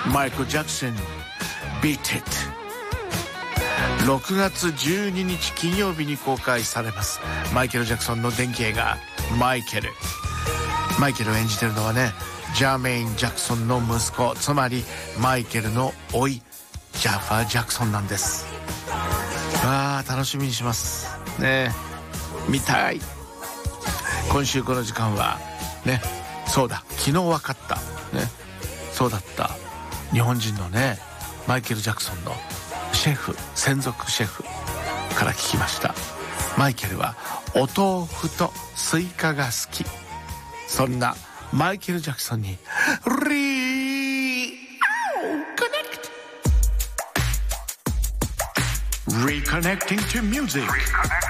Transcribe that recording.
マイケル・ジャクソン Beat It 6月12日金曜日に公開されますマイケル・ジャクソンの伝記映画マイケルを演じてるのはねジャーメイン・ジャクソンの息子、つまりマイケルの甥いジャファー・ジャクソンなんです。楽しみにしますね。見たい。今週この時間はね、そうだ昨日分かったね、そうだった日本人のねマイケル・ジャクソンのシェフ、専属シェフから聞きました。マイケルはお豆腐とスイカが好き。そんなマイケル・ジャクソンにReconnecting to music